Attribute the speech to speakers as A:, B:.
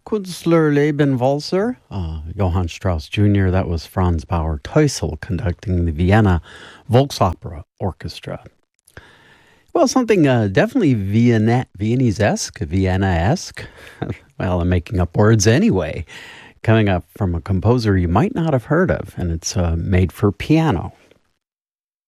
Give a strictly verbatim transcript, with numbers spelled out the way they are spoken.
A: Künstlerleben Walzer, uh, Johann Strauss Junior That was Franz Bauer Teusel conducting the Vienna Volksopera Orchestra. Well, something uh, definitely Vienna, Viennese-esque, Vienna-esque. Well, I'm making up words anyway. Coming up from a composer you might not have heard of, and it's uh, made for piano.